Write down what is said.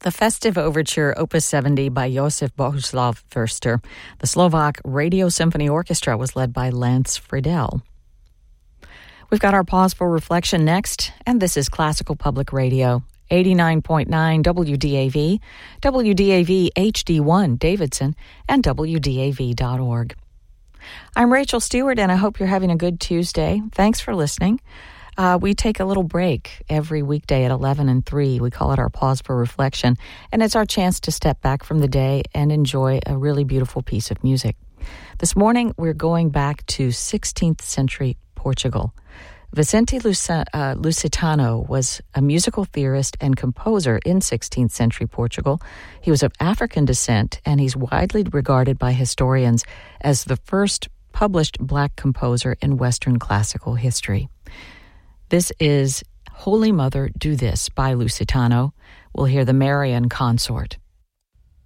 The Festive Overture, Opus 70 by Josef Bohuslav Förster. The Slovak Radio Symphony Orchestra was led by Lance Friedel. We've got our pause for reflection next, and this is Classical Public Radio, 89.9 WDAV, WDAV HD1 Davidson, and WDAV.org. I'm Rachel Stewart, and I hope you're having a good Tuesday. Thanks for listening. We take a little break every weekday at 11 and 3. We call it our pause for reflection, and it's our chance to step back from the day and enjoy a really beautiful piece of music. This morning, we're going back to 16th century Portugal. Vicente Lusitano was a musical theorist and composer in 16th century Portugal. He was of African descent, and he's widely regarded by historians as the first published black composer in Western classical history. This is Holy Mother, Do This by Lusitano. We'll hear the Marian Consort.